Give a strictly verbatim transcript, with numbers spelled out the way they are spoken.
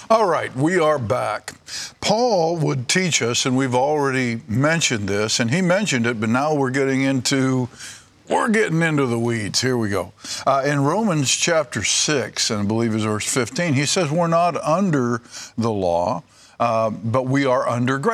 All right, we are back. Paul would teach us, and we've already mentioned this, and he mentioned it, but now we're getting into we're getting into the weeds. Here we go. Uh, in Romans chapter six, and I believe it's verse fifteen, he says we're not under the law, uh, but we are under grace.